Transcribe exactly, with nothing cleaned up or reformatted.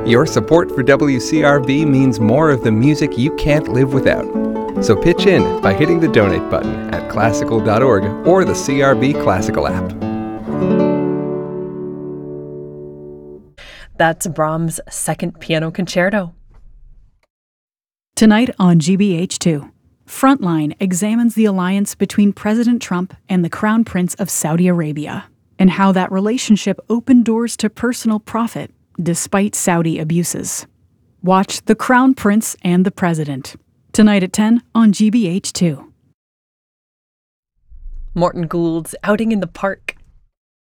Your support for W C R B means more of the music you can't live without. So pitch in by hitting the donate button at classical dot org or the C R B Classical app. That's Brahms' Second Piano Concerto. Tonight on G B H two, Frontline examines the alliance between President Trump and the Crown Prince of Saudi Arabia, and how that relationship opened doors to personal profit despite Saudi abuses. Watch The Crown Prince and the President, tonight at ten on G B H two. Morton Gould's Outing in the Park.